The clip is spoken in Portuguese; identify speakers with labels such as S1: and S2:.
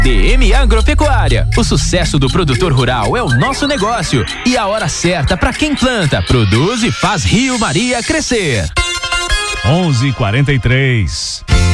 S1: DM Agropecuária. O sucesso do produtor rural é o nosso negócio e a hora certa para quem planta, produz e faz Rio Maria crescer.
S2: 11:43.